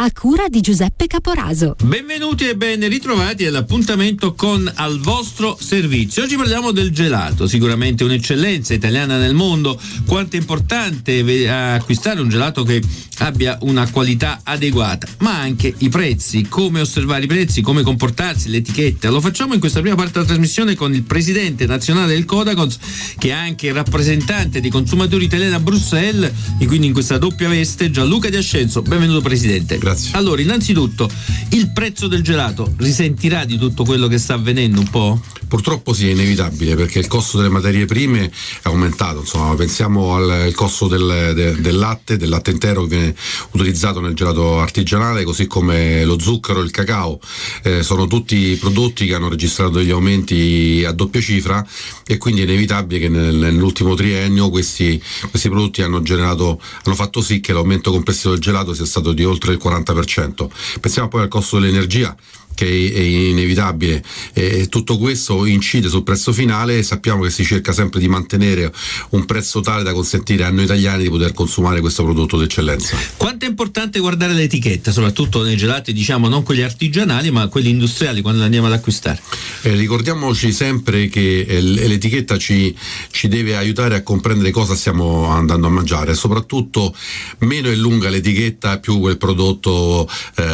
a cura di Giuseppe Caporaso. Benvenuti e ben ritrovati all'appuntamento con Al vostro servizio. Oggi parliamo del gelato, sicuramente un'eccellenza italiana nel mondo. Quanto è importante acquistare un gelato che abbia una qualità adeguata, ma anche i prezzi, come osservare i prezzi, come comportarsi, l'etichetta. Lo facciamo in questa prima parte della trasmissione con il presidente nazionale del Codacons, che è anche il rappresentante dei consumatori italiani a Bruxelles, e quindi in questa doppia veste Gianluca Di Ascenzo. Benvenuto presidente. Grazie. Allora, innanzitutto, il prezzo del gelato risentirà di tutto quello che sta avvenendo un po'? Purtroppo sì, è inevitabile, perché il costo delle materie prime è aumentato. Insomma, pensiamo al costo del latte intero che viene utilizzato nel gelato artigianale, così come lo zucchero e il cacao. Sono tutti prodotti che hanno registrato degli aumenti a doppia cifra, e quindi è inevitabile che nell'ultimo triennio questi prodotti hanno fatto sì che l'aumento complessivo del gelato sia stato di oltre il 40%. Pensiamo poi al costo dell'energia, che è inevitabile, tutto questo incide sul prezzo finale, e sappiamo che si cerca sempre di mantenere un prezzo tale da consentire a noi italiani di poter consumare questo prodotto d'eccellenza. Quanto è importante guardare l'etichetta, soprattutto nei gelati, diciamo non quelli artigianali ma quelli industriali, quando li andiamo ad acquistare? Ricordiamoci sempre che l'etichetta ci deve aiutare a comprendere cosa stiamo andando a mangiare, soprattutto meno è lunga l'etichetta, più quel prodotto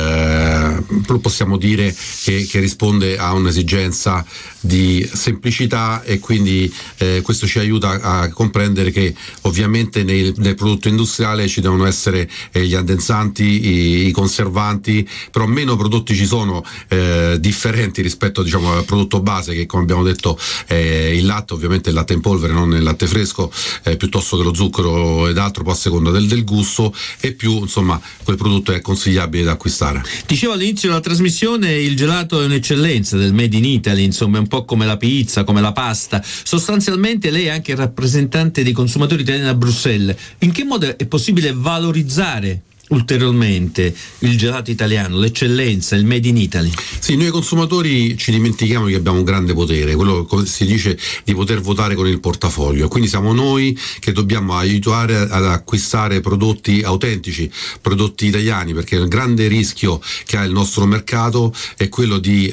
possiamo dire che risponde a un'esigenza di semplicità, e quindi questo ci aiuta a comprendere che ovviamente nel prodotto industriale ci devono essere gli addensanti, i conservanti, però meno prodotti ci sono differenti rispetto, diciamo, al prodotto base, che come abbiamo detto il latte, ovviamente il latte in polvere, non il latte fresco, piuttosto che lo zucchero ed altro, poi a seconda del gusto, e più insomma quel prodotto è consigliabile da acquistare. Dicevo all'inizio della trasmissione, il gelato è un'eccellenza del Made in Italy, insomma è un po' come la pizza, come la pasta. Sostanzialmente lei è anche il rappresentante dei consumatori italiani a Bruxelles. In che modo è possibile valorizzare ulteriormente il gelato italiano, l'eccellenza, il Made in Italy? Sì, noi consumatori ci dimentichiamo che abbiamo un grande potere, quello che si dice di poter votare con il portafoglio, quindi siamo noi che dobbiamo aiutare ad acquistare prodotti autentici, prodotti italiani, perché il grande rischio che ha il nostro mercato è quello di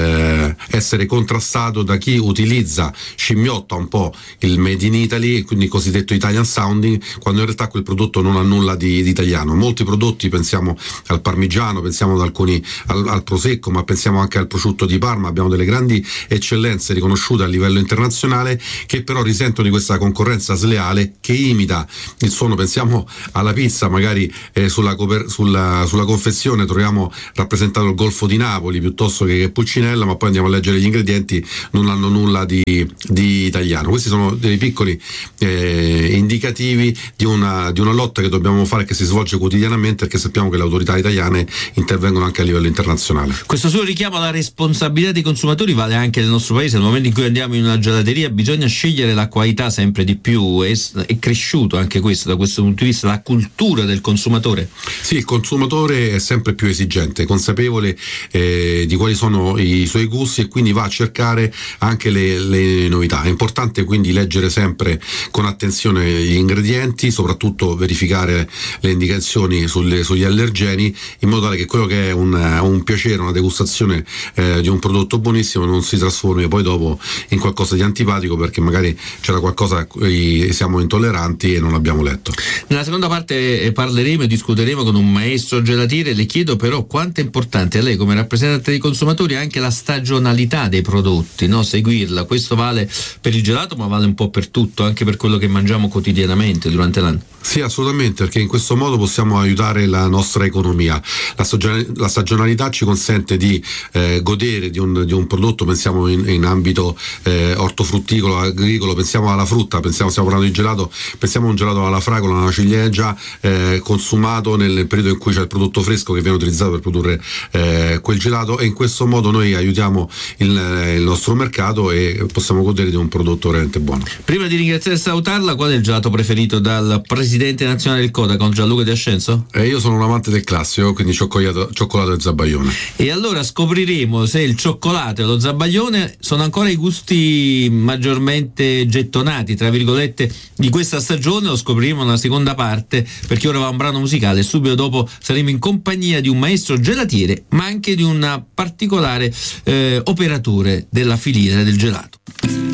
essere contrastato da chi utilizza, scimmiotta un po' il Made in Italy, quindi il cosiddetto Italian sounding, quando in realtà quel prodotto non ha nulla di italiano. Molti prodotti, pensiamo al parmigiano, pensiamo ad alcuni al prosecco, ma pensiamo anche al prosciutto di Parma. Abbiamo delle grandi eccellenze riconosciute a livello internazionale, che però risentono di questa concorrenza sleale che imita il suono. Pensiamo alla pizza, magari sulla confezione troviamo rappresentato il Golfo di Napoli piuttosto che Pulcinella, ma poi andiamo a leggere gli ingredienti, non hanno nulla di italiano. Questi sono dei piccoli indicativi di una lotta che dobbiamo fare, che si svolge quotidianamente, perché sappiamo che le autorità italiane intervengono anche a livello internazionale. Questo suo richiamo alla responsabilità dei consumatori vale anche nel nostro paese. Nel momento in cui andiamo in una gelateria bisogna scegliere la qualità sempre di più. È cresciuto anche questo, da questo punto di vista, la cultura del consumatore? Sì, il consumatore è sempre più esigente, consapevole di quali sono i suoi gusti, e quindi va a cercare anche le novità. È importante quindi leggere sempre con attenzione gli ingredienti, soprattutto verificare le indicazioni sugli allergeni, in modo tale che quello che è un piacere, una degustazione di un prodotto buonissimo non si trasformi poi dopo in qualcosa di antipatico, perché magari c'era qualcosa a cui siamo intolleranti e non abbiamo letto. Nella seconda parte parleremo e discuteremo con un maestro gelatiere. Le chiedo però quanto è importante a lei, come rappresentante dei consumatori, anche la stagionalità dei prodotti, no? Seguirla. Questo vale per il gelato, ma vale un po' per tutto, anche per quello che mangiamo quotidianamente durante l'anno. Sì, assolutamente, perché in questo modo possiamo aiutare la nostra economia. La stagionalità ci consente di godere di un prodotto, pensiamo in ambito ortofrutticolo, agricolo, pensiamo alla frutta, stiamo parlando di gelato, pensiamo a un gelato alla fragola, alla ciliegia, consumato nel periodo in cui c'è il prodotto fresco che viene utilizzato per produrre quel gelato, e in questo modo noi aiutiamo il nostro mercato e possiamo godere di un prodotto veramente buono. Prima di ringraziare e salutarla, qual è il gelato preferito dal presidente presidente nazionale del Codacons, Gianluca De Ascenso? Io sono un amante del classico, quindi cioccolato e zabaione. E allora scopriremo se il cioccolato e lo zabaione sono ancora i gusti maggiormente gettonati, tra virgolette, di questa stagione. Lo scopriremo nella seconda parte, perché ora va un brano musicale e subito dopo saremo in compagnia di un maestro gelatiere, ma anche di un particolare operatore della filiera del gelato.